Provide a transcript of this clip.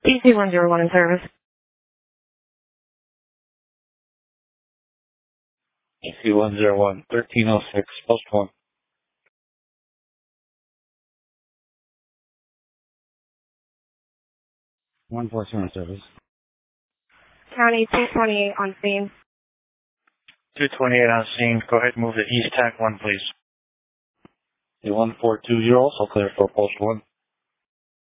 EC101 in service. EC101, 1306, post 1. 142 in service. County 228 on scene. 228 on scene. Go ahead and move to East Tac 1, please. The 1420, also clear for post 1.